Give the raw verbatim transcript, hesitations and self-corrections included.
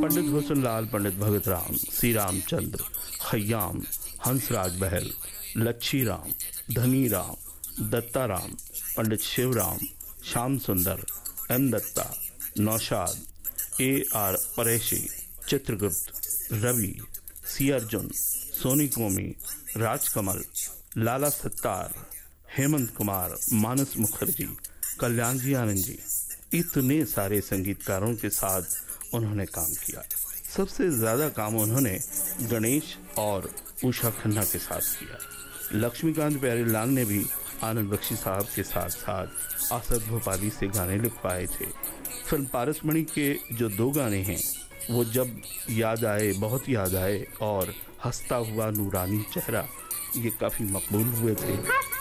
पंडित हुस्नलाल, पंडित भगत राम, सी रामचंद्र, खयाम, हंसराज बहल, लच्छी राम, धनी राम, दत्ता राम, पंडित शिवराम, श्याम सुंदर, M Dutta, Naushad, A R परेशी, Chitragupta, Ravi, सी अर्जुन, सोनी कोमी, राजकमल, लाला सत्तार, हेमंत कुमार, मानस मुखर्जी, कल्याण जी आनंद जी, इतने सारे संगीतकारों के साथ उन्होंने काम किया। सबसे ज्यादा काम उन्होंने गणेश और उषा खन्ना के साथ किया। लक्ष्मीकांत प्यारेलाल ने भी आनंद बख्शी साहब के साथ साथ आसद भोपाली से गाने लिख पाए थे। फिल्म पारसमणि के जो दो गाने हैं, वो जब याद आए, बहुत याद आए, और हंसता हुआ नूरानी चेहरा, ये काफी मकबूल हुए थे।